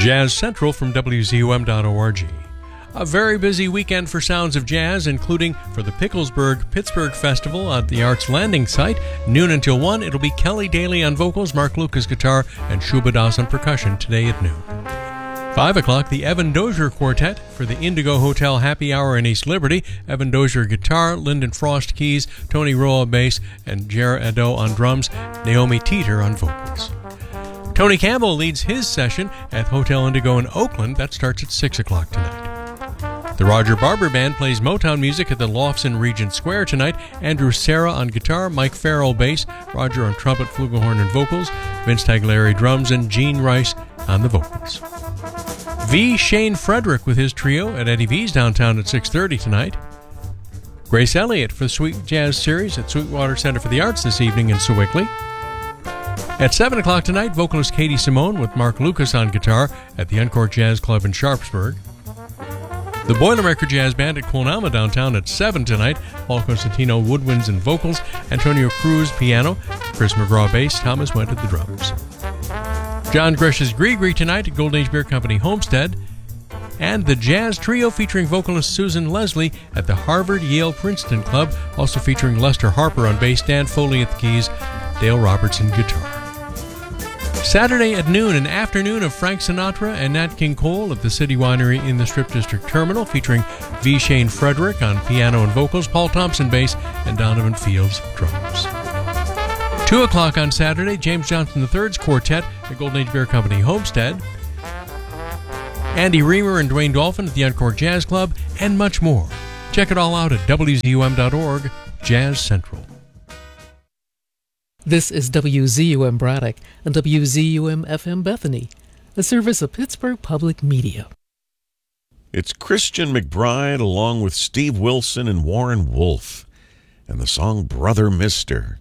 Jazz Central from WZUM.org. A very busy weekend for Sounds of Jazz, including for the Picklesburg-Pittsburgh Festival at the Arts Landing site. Noon until 1, it'll be Kelly Daly on vocals, Mark Lucas guitar, and Shuba Das on percussion today at noon. 5 o'clock, the Evan Dozier Quartet for the Indigo Hotel Happy Hour in East Liberty. Evan Dozier guitar, Lyndon Frost keys, Tony Roa bass, and Jera Ado on drums, Naomi Teeter on vocals. Tony Campbell leads his session at Hotel Indigo in Oakland. That starts at 6 o'clock tonight. The Roger Barber Band plays Motown music at the Lofts in Regent Square tonight. Andrew Serra on guitar, Mike Farrell bass, Roger on trumpet, flugelhorn, and vocals, Vince Tagliari drums, and Gene Rice on the vocals. V. Shane Frederick with his trio at Eddie V's downtown at 6:30 tonight. Grace Elliott for the Sweet Jazz Series at Sweetwater Center for the Arts this evening in Sewickley. At 7 o'clock tonight, vocalist Katie Simone with Mark Lucas on guitar at the Uncork Jazz Club in Sharpsburg. The Boilermaker Jazz Band at Quilnama downtown at 7 tonight. Paul Constantino woodwinds and vocals, Antonio Cruz piano, Chris McGraw bass, Thomas Went at the drums. John Gresh's Gree tonight at Golden Age Beer Company Homestead. And the Jazz Trio featuring vocalist Susan Leslie at the Harvard-Yale-Princeton Club, also featuring Lester Harper on bass, Dan Foley at the keys, Dale Robertson guitar. Saturday at noon, an afternoon of Frank Sinatra and Nat King Cole at the City Winery in the Strip District Terminal, featuring V. Shane Frederick on piano and vocals, Paul Thompson bass, and Donovan Fields drums. 2 o'clock on Saturday, James Johnson III's Quartet at Golden Age Beer Company Homestead. Andy Reamer and Dwayne Dolphin at the Uncork Jazz Club, and much more. Check it all out at WZUM.org, Jazz Central. This is WZUM Braddock and WZUM FM Bethany, a service of Pittsburgh Public Media. It's Christian McBride along with Steve Wilson and Warren Wolf, and the song Brother Mister.